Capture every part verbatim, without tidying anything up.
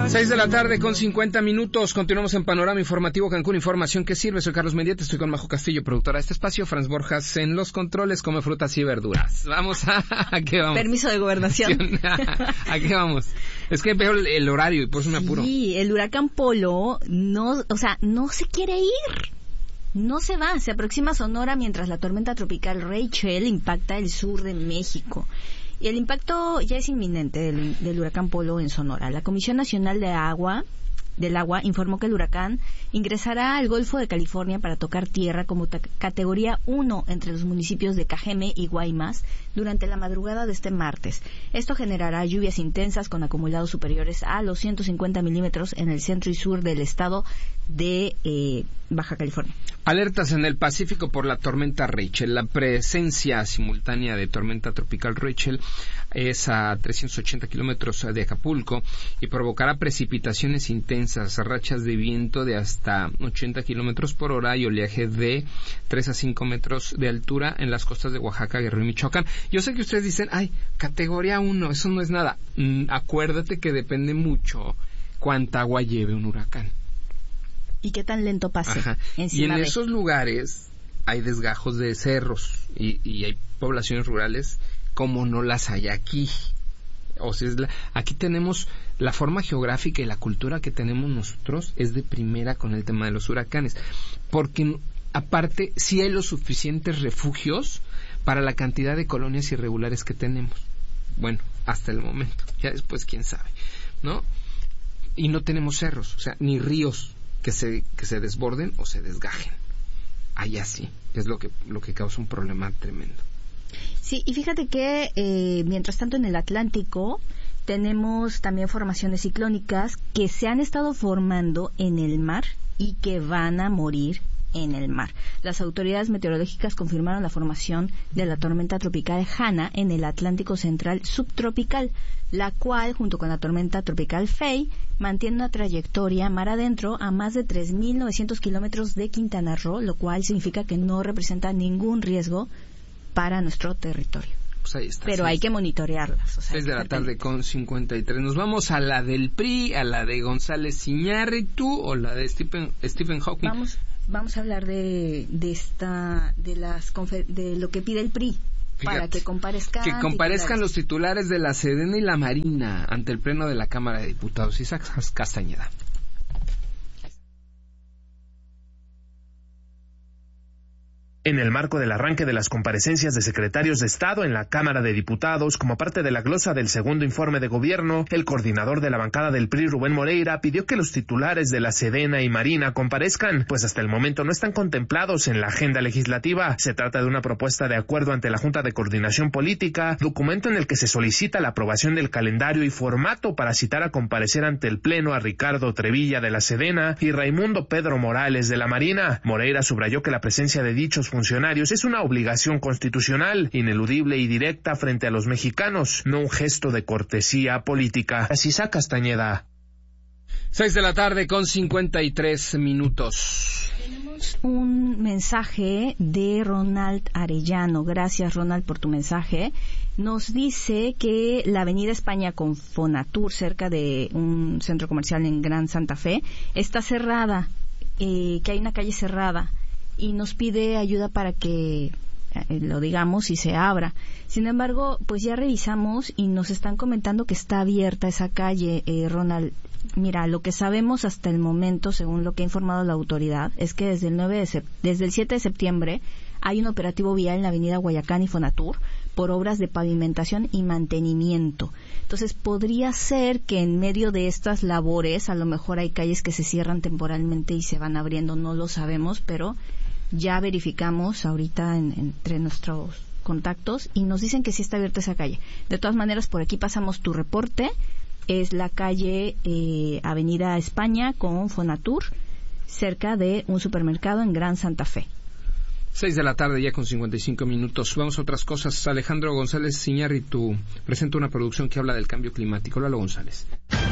Seis de la tarde con cincuenta minutos. Continuamos en Panorama Informativo Cancún. Información que sirve. Soy Carlos Mendieta. Estoy con Majo Castillo, productora de este espacio. Franz Borjas en los controles. Come frutas y verduras. Vamos a... ¿A qué vamos? Permiso de gobernación. ¿A qué vamos? Es que veo el, el horario y por eso me apuro. Sí, el huracán Polo no, o sea, no se quiere ir. No se va. Se aproxima a Sonora mientras la tormenta tropical Rachel impacta el sur de México. Y el impacto ya es inminente del, del huracán Polo en Sonora. La Comisión Nacional de Agua, del Agua informó que el huracán ingresará al Golfo de California para tocar tierra como ta- categoría uno entre los municipios de Cajeme y Guaymas durante la madrugada de este martes. Esto generará lluvias intensas con acumulados superiores a los ciento cincuenta milímetros en el centro y sur del estado de eh, Baja California. Alertas en el Pacífico por la tormenta Rachel. La presencia simultánea de tormenta tropical Rachel es a trescientos ochenta kilómetros de Acapulco y provocará precipitaciones intensas, rachas de viento de hasta ochenta kilómetros por hora y oleaje de tres a cinco metros de altura en las costas de Oaxaca, Guerrero y Michoacán. Yo sé que ustedes dicen, ay, categoría uno, eso no es nada. Mm, acuérdate que depende mucho cuánta agua lleve un huracán. ¿Y qué tan lento pase? Ajá. Y en de... esos lugares hay desgajos de cerros y, y hay poblaciones rurales como no las hay aquí. O sea, es la... aquí tenemos la forma geográfica y la cultura que tenemos nosotros es de primera con el tema de los huracanes. Porque aparte sí hay los suficientes refugios para la cantidad de colonias irregulares que tenemos. Bueno, hasta el momento. Ya después quién sabe, ¿no? Y no tenemos cerros, o sea, ni ríos que se que se desborden o se desgajen. Allá sí, es lo que lo que causa un problema tremendo. Sí, y fíjate que eh, mientras tanto en el Atlántico tenemos también formaciones ciclónicas que se han estado formando en el mar y que van a morir en el mar. Las autoridades meteorológicas confirmaron la formación de la tormenta tropical Hanna en el Atlántico Central subtropical, la cual, junto con la tormenta tropical Faye, mantiene una trayectoria mar adentro a más de tres mil novecientos kilómetros de Quintana Roo, lo cual significa que no representa ningún riesgo para nuestro territorio. Pues ahí está. Pero sí, hay que monitorearlas. O sea, seis de la tarde con cincuenta y tres. Nos vamos a la del P R I, a la de González Iñárritu o la de Stephen, Stephen Hawking. Vamos, vamos a hablar de, de esta, de las confer- de lo que pide el P R I. Fíjate, para que comparezcan que comparezcan titulares. Los titulares de la Sedena y la Marina ante el Pleno de la Cámara de Diputados. Isaac Castañeda. En el marco del arranque de las comparecencias de secretarios de Estado en la Cámara de Diputados, como parte de la glosa del segundo informe de gobierno, el coordinador de la bancada del P R I, Rubén Moreira, pidió que los titulares de la Sedena y Marina comparezcan, pues hasta el momento no están contemplados en la agenda legislativa. Se trata de una propuesta de acuerdo ante la Junta de Coordinación Política, documento en el que se solicita la aprobación del calendario y formato para citar a comparecer ante el Pleno a Ricardo Trevilla de la Sedena y Raimundo Pedro Morales de la Marina. Moreira subrayó que la presencia de dichos funcionarios es una obligación constitucional, ineludible y directa frente a los mexicanos, no un gesto de cortesía política. Así Isaac Castañeda. Seis de la tarde con cincuenta y tres minutos. Tenemos un mensaje de Ronald Arellano. Gracias, Ronald, por tu mensaje. Nos dice que la Avenida España con Fonatur, cerca de un centro comercial en Gran Santa Fe, está cerrada, eh, que hay una calle cerrada, y nos pide ayuda para que eh, lo digamos y se abra. Sin embargo, pues ya revisamos y nos están comentando que está abierta esa calle, eh, Ronald. Mira, lo que sabemos hasta el momento, según lo que ha informado la autoridad, es que desde el nueve de sep- desde el siete de septiembre hay un operativo vial en la avenida Guayacán y Fonatur por obras de pavimentación y mantenimiento. Entonces, podría ser que en medio de estas labores, a lo mejor hay calles que se cierran temporalmente y se van abriendo, no lo sabemos, pero ya verificamos ahorita en, entre nuestros contactos y nos dicen que sí está abierta esa calle. De todas maneras, por aquí pasamos tu reporte. Es la calle eh, Avenida España con Fonatur, cerca de un supermercado en Gran Santa Fe. Seis de la tarde ya con cincuenta y cinco minutos. Vamos a otras cosas. Alejandro González Iñárritu presenta una producción que habla del cambio climático. Lalo González.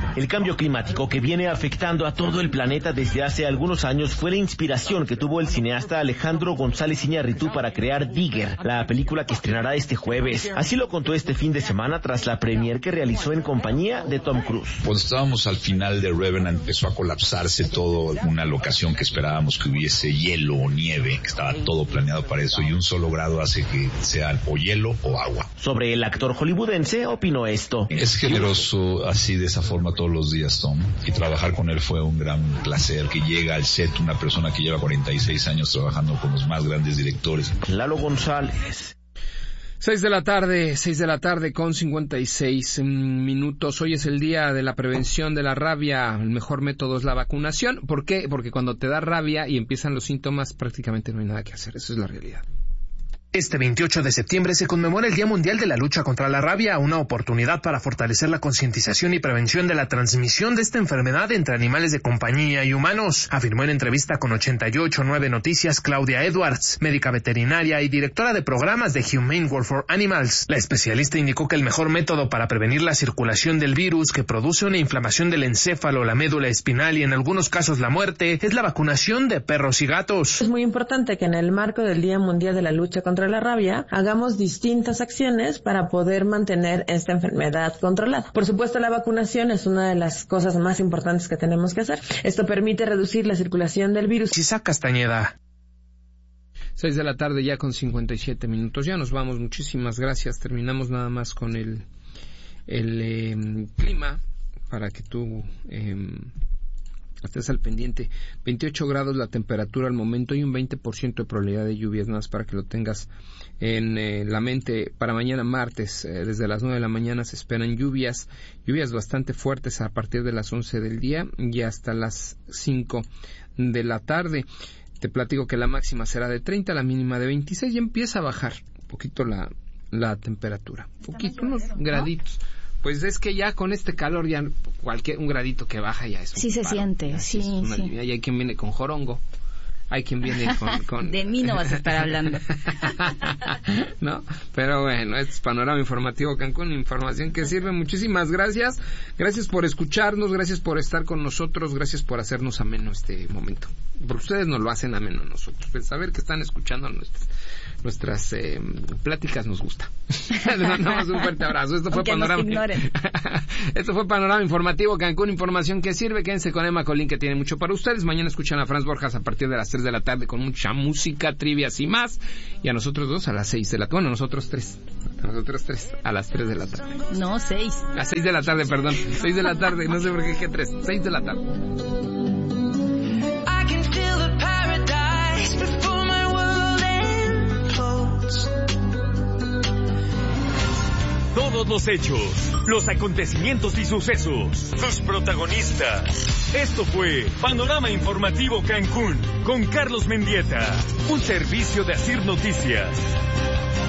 El cambio climático que viene afectando a todo el planeta desde hace algunos años fue la inspiración que tuvo el cineasta Alejandro González Iñárritu para crear Digger, la película que estrenará este jueves. Así lo contó este fin de semana tras la premier que realizó en compañía de Tom Cruise. Cuando estábamos al final de Revenant empezó a colapsarse todo, una locación que esperábamos que hubiese hielo o nieve, que estaba todo planeado para eso, y un solo grado hace que sea o hielo o agua. Sobre el actor hollywoodense opinó esto. Es generoso así de esa forma todos los días, Tom, y trabajar con él fue un gran placer. Que llega al set una persona que lleva cuarenta y seis años trabajando con los más grandes directores. Lalo González. Seis de la tarde, seis de la tarde con cincuenta y seis minutos. Hoy es el día de la prevención de la rabia. El mejor método es la vacunación. ¿Por qué? Porque cuando te da rabia y empiezan los síntomas, prácticamente no hay nada que hacer. Eso es la realidad. Este veintiocho de septiembre se conmemora el Día Mundial de la Lucha contra la Rabia, una oportunidad para fortalecer la concientización y prevención de la transmisión de esta enfermedad entre animales de compañía y humanos, afirmó en entrevista con ochenta y ocho punto nueve Noticias Claudia Edwards, médica veterinaria y directora de programas de Humane World for Animals. La especialista indicó que el mejor método para prevenir la circulación del virus que produce una inflamación del encéfalo, la médula espinal y en algunos casos la muerte es la vacunación de perros y gatos. Es muy importante que en el marco del Día Mundial de la Lucha contra la rabia, hagamos distintas acciones para poder mantener esta enfermedad controlada. Por supuesto, la vacunación es una de las cosas más importantes que tenemos que hacer. Esto permite reducir la circulación del virus. Isaac Castañeda. Seis de la tarde ya con cincuenta y siete minutos. Ya nos vamos. Muchísimas gracias. Terminamos nada más con el, el eh, clima para que tú... Eh, estés al pendiente. veintiocho grados la temperatura al momento y un veinte por ciento de probabilidad de lluvias, nada más para que lo tengas en eh, la mente. Para mañana martes, eh, desde las nueve de la mañana se esperan lluvias, lluvias bastante fuertes a partir de las once del día y hasta las cinco de la tarde. Te platico que la máxima será de treinta, la mínima de veintiséis y empieza a bajar un poquito la, la temperatura. Un poquito, unos graditos. Pues es que ya con este calor, ya cualquier un gradito que baja ya es un Sí se paro. siente, Así sí, es sí. Y hay quien viene con jorongo, hay quien viene con... con... De mí no vas a estar hablando. ¿No? Pero bueno, este es Panorama Informativo Cancún, información que sirve. Muchísimas gracias. Gracias por escucharnos, gracias por estar con nosotros, gracias por hacernos ameno este momento. Porque ustedes nos lo hacen ameno a nosotros. Pues saber que están escuchando nuestras, nuestras eh, pláticas nos gusta. Les mandamos un fuerte abrazo. Esto fue Aunque Panorama. nos ignoren. Esto fue Panorama Informativo Cancún, información que sirve. Quédense con Emma Colín, que tiene mucho para ustedes. Mañana escuchan a Franz Borjas a partir de las tres de la tarde con mucha música, trivias y más. Y a nosotros dos a las seis de la tarde. Bueno, nosotros tres. A nosotros tres a las tres de la tarde. No, seis. A seis de la tarde, perdón. Seis de la tarde. No sé por qué dije tres. Seis de la tarde. Todos los hechos, los acontecimientos y sucesos, sus protagonistas. Esto fue Panorama Informativo Cancún con Carlos Mendieta, un servicio de Asir Noticias.